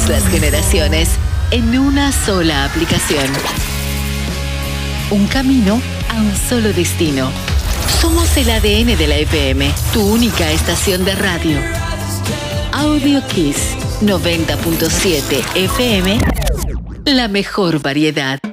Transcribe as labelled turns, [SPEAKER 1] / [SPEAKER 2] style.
[SPEAKER 1] todas las generaciones en una sola aplicación. Un camino a un solo destino. Somos el ADN de la FM, tu única estación de radio. Audio Kiss 90.7 FM, la mejor variedad.